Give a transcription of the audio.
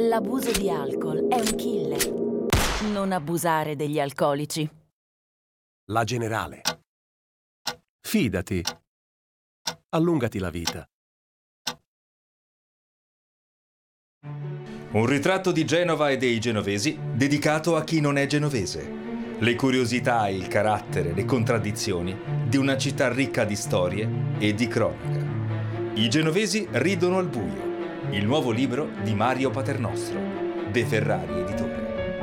L'abuso di alcol è un killer. Non abusare degli alcolici. La Generale. Fidati. Allungati la vita. Un ritratto di Genova e dei genovesi dedicato a chi non è genovese. Le curiosità, il carattere, le contraddizioni di una città ricca di storie e di cronaca. I genovesi ridono al buio. Il nuovo libro di Mario Paternostro, De Ferrari Editore.